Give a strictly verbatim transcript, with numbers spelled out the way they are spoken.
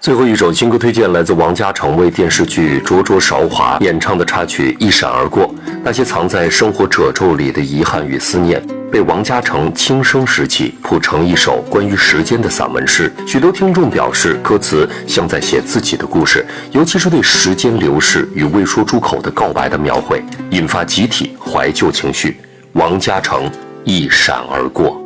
最后一首新歌推荐来自王嘉诚为电视剧《灼灼韶华》演唱的插曲《一闪而过》。那些藏在生活褶皱里的遗憾与思念，被王嘉诚轻声拾起，谱成一首关于时间的散文诗。许多听众表示，歌词像在写自己的故事，尤其是对时间流逝与未说出口的告白的描绘，引发集体怀旧情绪。王嘉诚，一闪而过。